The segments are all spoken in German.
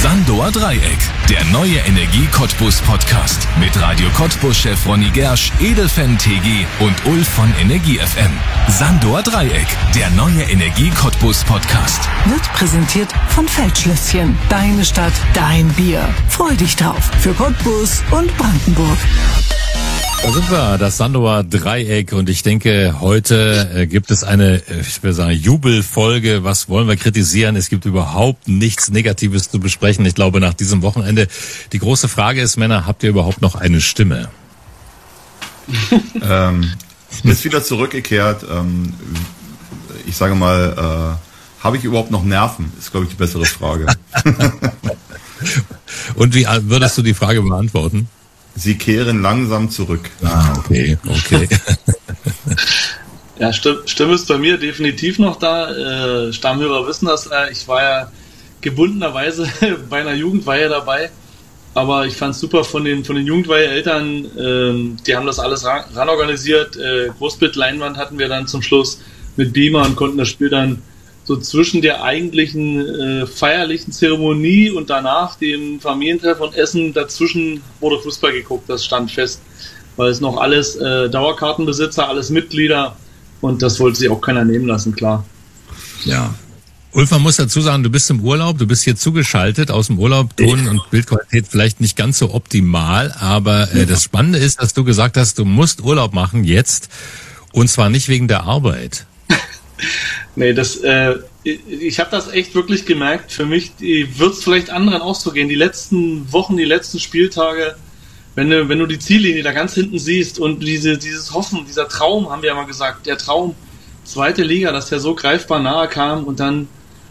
Sandower Dreieck, der neue Energie Cottbus Podcast mit Radio Cottbus-Chef Ronny Gersch, Edelfan TG und Ulf von Energie FM. Sandower Dreieck, der neue Energie Cottbus Podcast. Wird präsentiert von Feldschlösschen. Deine Stadt, dein Bier. Freu dich drauf. Für Cottbus und Brandenburg. Da sind wir, das Sandower Dreieck, und ich denke, heute gibt es eine, ich will sagen, Jubelfolge. Was wollen wir kritisieren? Es gibt überhaupt nichts Negatives zu besprechen. Ich glaube, nach diesem Wochenende, die große Frage ist, Männer, habt ihr überhaupt noch eine Stimme? Ist wieder zurückgekehrt. Ich sage mal, habe ich überhaupt noch Nerven? Ist, glaube ich, die bessere Frage. Und wie würdest du die Frage beantworten? Sie kehren langsam zurück. Okay. Ja, Stimme ist bei mir definitiv noch da. Stammhörer wissen das. Ich war ja gebundenerweise bei einer Jugendweihe dabei. Aber ich fand es super von den Jugendweihe-Eltern. Die haben das alles ran organisiert. Großbildleinwand hatten wir dann zum Schluss mit Beamer und konnten das Spiel dann so zwischen der eigentlichen feierlichen Zeremonie und danach dem Familientreff und Essen, dazwischen wurde Fußball geguckt, das stand fest, weil es noch alles Dauerkartenbesitzer, alles Mitglieder, und das wollte sich auch keiner nehmen lassen, klar. Ja. Ulf, man muss dazu sagen, du bist im Urlaub, du bist hier zugeschaltet aus dem Urlaub, Ton- und Bildqualität vielleicht nicht ganz so optimal, aber das Spannende ist, dass du gesagt hast, du musst Urlaub machen jetzt, und zwar nicht wegen der Arbeit. Nee, ich habe das echt wirklich gemerkt. Für mich wird es vielleicht anderen auch so gehen. Die letzten Wochen, die letzten Spieltage, wenn du die Ziellinie da ganz hinten siehst und dieses Hoffen, dieser Traum, haben wir ja mal gesagt, der Traum, zweite Liga, dass der so greifbar nahe kam, und dann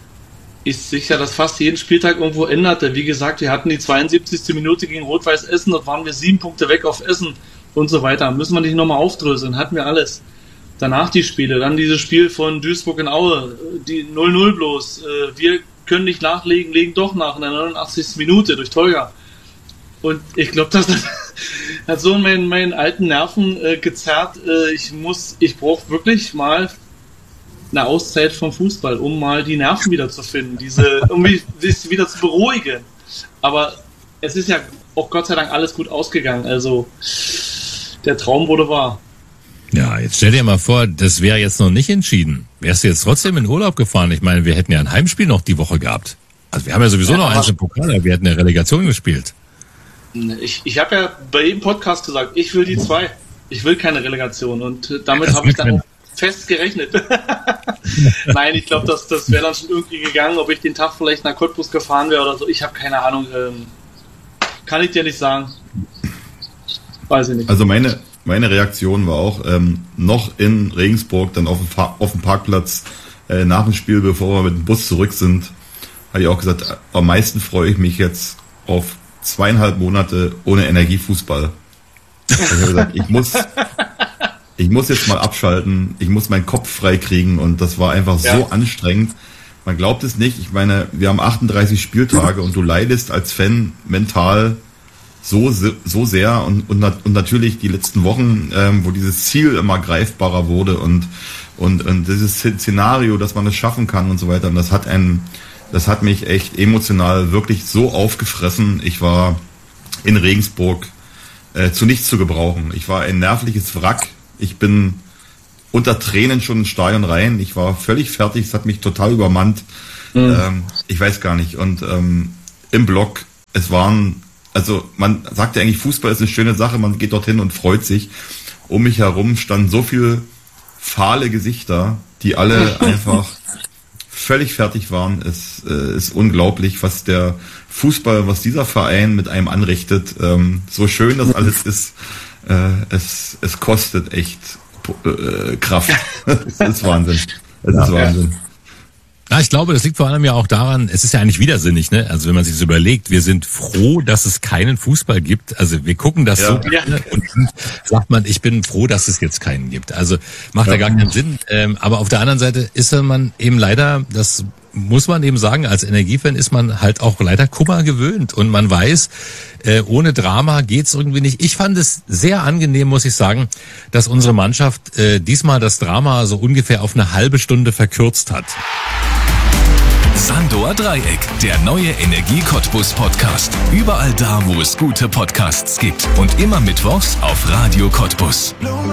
ist sicher, dass fast jeden Spieltag irgendwo änderte. Wie gesagt, wir hatten die 72. Minute gegen Rot-Weiß Essen, dort waren wir 7 Punkte weg auf Essen und so weiter. Müssen wir nicht nochmal aufdröseln, hatten wir alles. Danach die Spiele, dann dieses Spiel von Duisburg in Aue, die 0-0 bloß. Wir können nicht nachlegen, legen doch nach in der 89. Minute durch Tolga. Und ich glaube, das hat so meinen alten Nerven gezerrt. Ich brauche wirklich mal eine Auszeit vom Fußball, um mal die Nerven wieder zu finden, irgendwie sich wieder zu beruhigen. Aber es ist ja auch Gott sei Dank alles gut ausgegangen. Also der Traum wurde wahr. Ja, jetzt stell dir mal vor, das wäre jetzt noch nicht entschieden. Wärst du jetzt trotzdem in Urlaub gefahren? Ich meine, wir hätten ja ein Heimspiel noch die Woche gehabt. Also wir haben ja sowieso noch eins im Pokal, wir hätten eine Relegation gespielt. Ich habe ja bei jedem Podcast gesagt, ich will die 2. Ich will keine Relegation, und damit habe ich dann fest gerechnet. Nein, ich glaube, das wäre dann schon irgendwie gegangen, ob ich den Tag vielleicht nach Cottbus gefahren wäre oder so. Ich habe keine Ahnung. Kann ich dir nicht sagen. Weiß ich nicht. Also meine Reaktion war auch noch in Regensburg, dann auf dem Parkplatz nach dem Spiel, bevor wir mit dem Bus zurück sind, habe ich auch gesagt, am meisten freue ich mich jetzt auf 2,5 Monate ohne Energiefußball. Ich habe gesagt, ich muss jetzt mal abschalten, ich muss meinen Kopf frei kriegen, und das war einfach so anstrengend. Man glaubt es nicht, ich meine, wir haben 38 Spieltage und du leidest als Fan mental so sehr, und natürlich die letzten Wochen, wo dieses Ziel immer greifbarer wurde und dieses Szenario, dass man es schaffen kann und so weiter, und das hat mich echt emotional wirklich so aufgefressen. Ich war in Regensburg zu nichts zu gebrauchen. Ich war ein nervliches Wrack. Ich bin unter Tränen schon ins Stadion rein. Ich war völlig fertig. Es hat mich total übermannt. Ich weiß gar nicht. Und im Block, also man sagt ja eigentlich, Fußball ist eine schöne Sache, man geht dorthin und freut sich. Um mich herum standen so viele fahle Gesichter, die alle einfach völlig fertig waren. Es ist unglaublich, was der Fußball, was dieser Verein mit einem anrichtet. So schön das alles ist, es kostet echt Kraft. Es ist Wahnsinn. Es ist Wahnsinn. Ja, ich glaube, das liegt vor allem ja auch daran, es ist ja eigentlich widersinnig, ne? Also wenn man sich das überlegt, wir sind froh, dass es keinen Fußball gibt. Also wir gucken das so gerne, und dann sagt man, ich bin froh, dass es jetzt keinen gibt. Also macht ja gar keinen Sinn. Aber auf der anderen Seite ist man eben leider, das muss man eben sagen, als Energiefan ist man halt auch leider Kummer gewöhnt, und man weiß, ohne Drama geht's irgendwie nicht. Ich fand es sehr angenehm, muss ich sagen, dass unsere Mannschaft diesmal das Drama so ungefähr auf eine halbe Stunde verkürzt hat. Sandor Dreieck, der neue Energie Cottbus Podcast. Überall da, wo es gute Podcasts gibt. Und immer mittwochs auf Radio Cottbus.